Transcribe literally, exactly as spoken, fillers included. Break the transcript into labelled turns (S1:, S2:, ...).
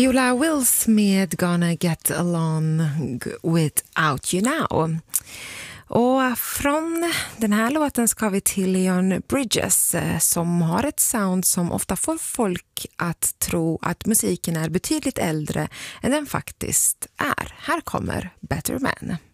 S1: Viola Wills med Gonna Get Along Without You Now. Och från den här låten ska vi till Leon Bridges som har ett sound som ofta får folk att tro att musiken är betydligt äldre än den faktiskt är. Här kommer Better Man.